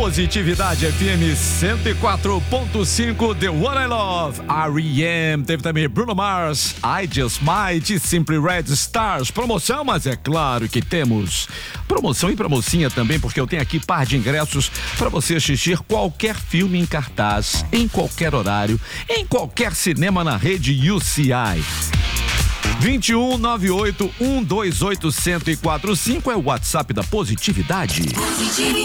Positividade FM 104.5, The One I Love, R.E.M. Teve também Bruno Mars, I Just Might e Simply Red Stars. Promoção, mas é claro que temos promoção e promocinha também, porque eu tenho aqui par de ingressos para você assistir qualquer filme em cartaz, em qualquer horário, em qualquer cinema na rede UCI. 2198-128-1045 é o WhatsApp da Positividade.